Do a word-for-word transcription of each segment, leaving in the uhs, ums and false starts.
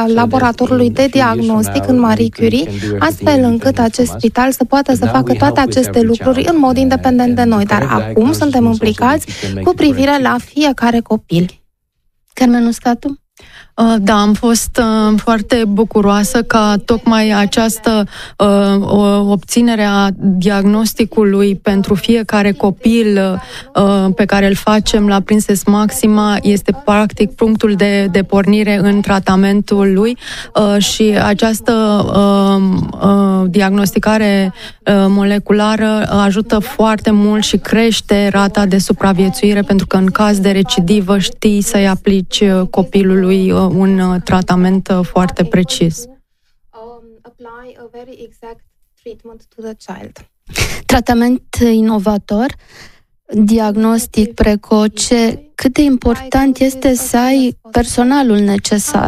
a laboratorului de diagnostic în Marie Curie, astfel încât acest spital să poată să facă toate aceste lucruri în mod independent de noi. Dar acum suntem implicați cu privire la fiecare copil. Carmen Uscatu? Da, am fost uh, foarte bucuroasă ca tocmai această uh, obținere a diagnosticului pentru fiecare copil uh, pe care îl facem la Prinses Maxima este practic punctul de, de pornire în tratamentul lui uh, și această uh, uh, diagnosticare uh, moleculară ajută foarte mult și crește rata de supraviețuire, pentru că în caz de recidivă știi să-i aplici copilului uh, un tratament foarte precis. Tratament inovator, diagnostic precoce, cât de important este să ai personalul necesar?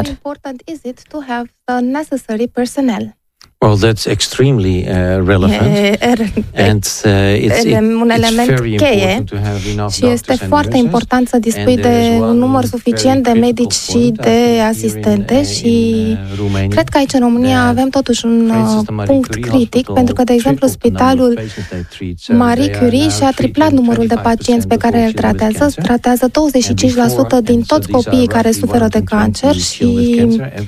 Well, that's extremely uh, relevant, and uh, it's, it, un element it's very cheie important to have enough și este foarte important să dispui de un număr suficient de medici și de asistente și cred că aici în România avem totuși un punct critic, pentru că, de exemplu, spitalul Marie Curie și-a triplat numărul de pacienți pe care îl tratează, tratează douăzeci și cinci la sută din toți copiii care suferă de cancer și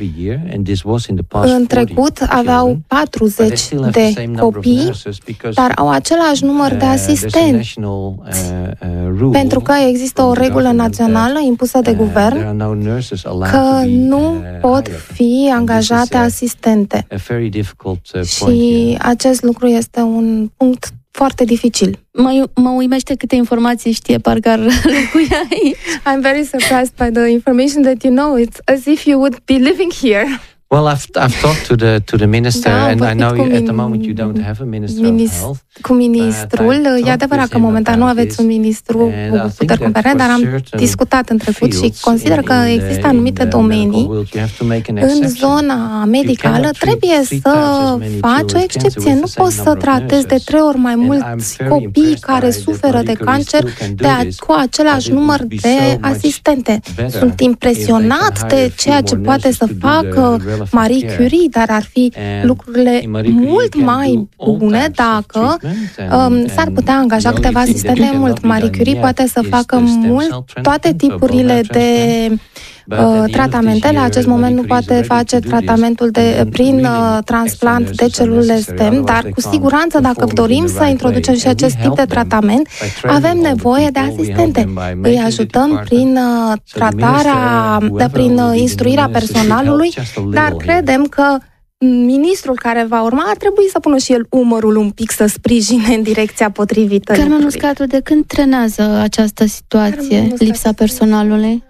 în trecut aveau patruzeci de copii, dar au același număr de asistenți, pentru că există o regulă națională impusă de guvern că nu pot fi angajate asistente. Și acest lucru este un punct foarte dificil. Mă, mă uimește câte informații știe, parcă ar locuia aici. I'm very surprised by the information that you know. It's as if you would be living here. Well, I've I've talked to the to the minister, da, and I know you, at the moment you don't have a minister minis, of health. Cu ministrul, e adevărat că momentan nu aveți un ministru cu puteri competente, dar am discutat în trecut și consider că există anumite domenii în zona medicală, trebuie să faci o excepție. Nu poți să tratezi de trei ori mai mulți copii care suferă de cancer de a, cu același număr de asistente. Sunt impresionat de ceea ce poate să facă Marie Curie, dar ar fi lucrurile mult mai bune dacă um, s-ar putea angaja câteva asistente mult. Marie Curie poate să facă mult toate tipurile de uh, tratamente. La acest moment nu poate face tratamentul de, prin uh, transplant de celule stem, dar cu siguranță dacă dorim să introducem și acest tip de tratament, avem nevoie de asistente. Îi ajutăm prin uh, tratarea, de, prin uh, instruirea personalului, dar credem că ministrul care va urma ar trebui să pună și el umărul un pic să sprijine în direcția potrivită. Carmen Uscatu, de când trenează această situație, lipsa personalului?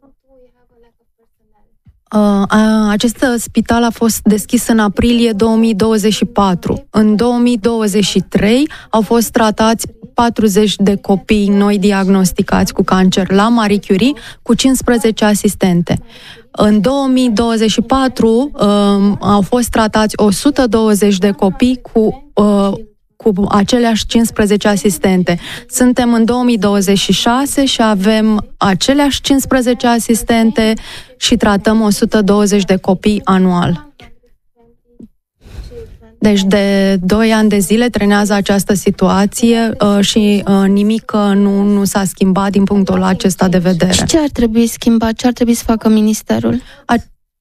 Uh, acest spital a fost deschis în aprilie două mii douăzeci și patru. În două mii douăzeci și trei au fost tratați patruzeci de copii noi diagnosticați cu cancer la Marie Curie, cu cincisprezece asistente. În două mii douăzeci și patru um, au fost tratați o sută douăzeci de copii cu, uh, cu aceleași cincisprezece asistente. Suntem în două mii douăzeci și șase și avem aceleași cincisprezece asistente și tratăm o sută douăzeci de copii anual. Deci de doi ani de zile trenează această situație uh, și uh, nimic uh, nu, nu s-a schimbat din punctul acesta de vedere. Și ce ar trebui schimbat? Ce ar trebui să facă ministerul? A...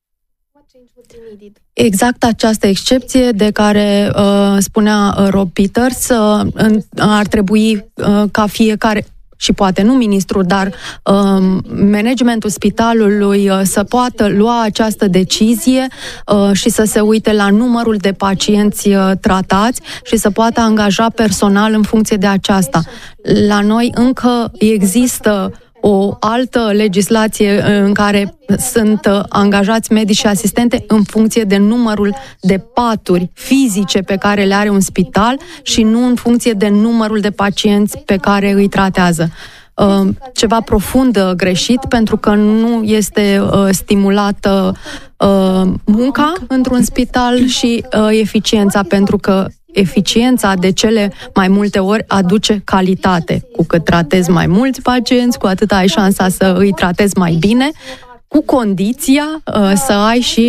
Exact această excepție de care uh, spunea uh, Rob Peters, uh, ar trebui uh, ca fiecare... și poate nu ministrul, dar um, managementul spitalului uh, să poată lua această decizie uh, și să se uite la numărul de pacienți uh, tratați și să poată angaja personal în funcție de aceasta. La noi încă există o altă legislație în care sunt angajați medici și asistente în funcție de numărul de paturi fizice pe care le are un spital și nu în funcție de numărul de pacienți pe care îi tratează. Ceva profund greșit, pentru că nu este stimulată munca într-un spital și eficiența, pentru că eficiența de cele mai multe ori aduce calitate. Cu cât tratezi mai mulți pacienți, cu atât ai șansa să îi tratezi mai bine, cu condiția uh, să ai și